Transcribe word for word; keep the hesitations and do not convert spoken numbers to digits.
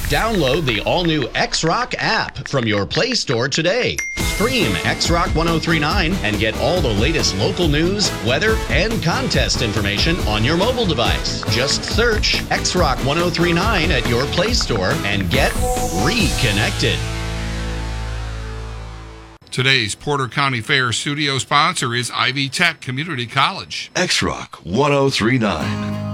Download the all-new X-Rock app from your Play Store today. Stream X-Rock ten thirty-nine and get all the latest local news, weather, and contest information on your mobile device. Just search X-Rock ten thirty-nine at your Play Store and get reconnected. Today's Porter County Fair studio sponsor is Ivy Tech Community College. X-Rock ten thirty-nine.